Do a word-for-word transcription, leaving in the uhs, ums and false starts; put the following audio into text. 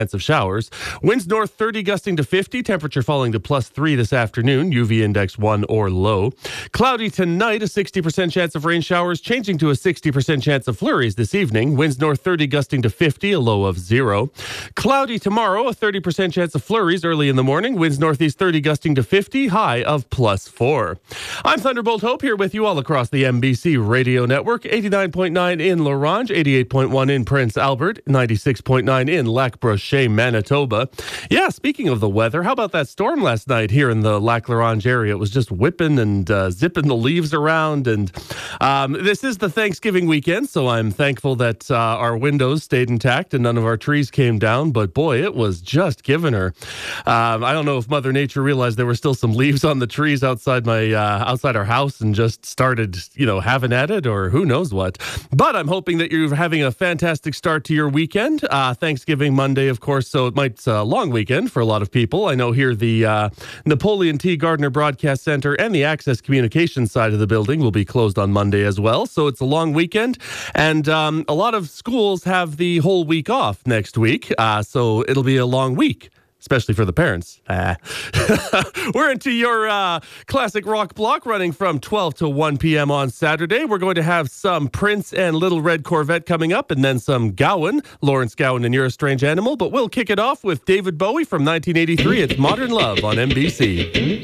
Chance of showers. Winds north thirty, gusting to fifty. Temperature falling to plus three this afternoon. U V index one or low. Cloudy tonight, a sixty percent chance of rain showers, changing to a sixty percent chance of flurries this evening. Winds north thirty, gusting to fifty, a low of zero. Cloudy tomorrow, a thirty percent chance of flurries early in the morning. Winds northeast thirty, gusting to fifty, high of plus four. I'm Thunderbolt Hope, here with you all across the M B C radio network. eighty-nine point nine in La Ronge, eighty-eight point one in Prince Albert, ninety-six point nine in Lac Brochet, Manitoba. Yeah, speaking of the weather, how about that storm last night here in the Lac La Ronge area? It was just whipping and uh, zipping the leaves around. And um, this is the Thanksgiving weekend, so I'm thankful that uh, our windows stayed intact and none of our trees came down. But boy, it was just giving her. Um, I don't know if Mother Nature realized there were still some leaves on the trees outside my uh, outside our house and just started, you know, having at it, or who knows what. But I'm hoping that you're having a fantastic start to your weekend. Uh, Thanksgiving Monday, of course, so it might a uh, long weekend for a lot of people. I know here the uh, Napoleon T. Gardner Broadcast Center and the Access Communications side of the building will be closed on Monday as well. So it's a long weekend, and um, a lot of schools have the whole week off next week. Uh, so it'll be a long week, especially for the parents. Ah. We're into your uh, classic rock block, running from twelve to one p.m. on Saturday. We're going to have some Prince and Little Red Corvette coming up, and then some Gowan, Lawrence Gowan and You're a Strange Animal. But we'll kick it off with David Bowie from nineteen eighty-three. It's Modern Love on M B C.